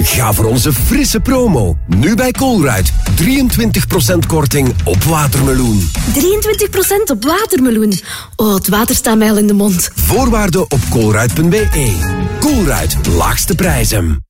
Ga voor onze frisse promo. Nu bij Colruyt. 23% korting op watermeloen. 23% op watermeloen. Oh, het water staat mij al in de mond. Voorwaarden op colruyt.be. Colruyt, laagste prijzen.